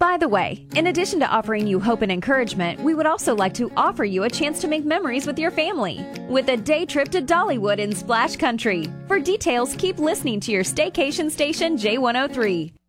By the way, in addition to offering you hope and encouragement, we would also like to offer you a chance to make memories with your family with a day trip to Dollywood in Splash Country. For details, keep listening to your staycation station J103.